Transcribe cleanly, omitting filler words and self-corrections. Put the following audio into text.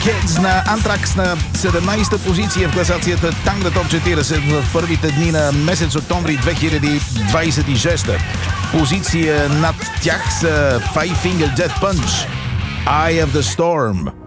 Kids на Anthrax на 17-та позиция в класацията Тангра Топ 40 в първите дни на месец октомври 2026. Позиция над тях са Five Finger Death Punch, Eye of the Storm.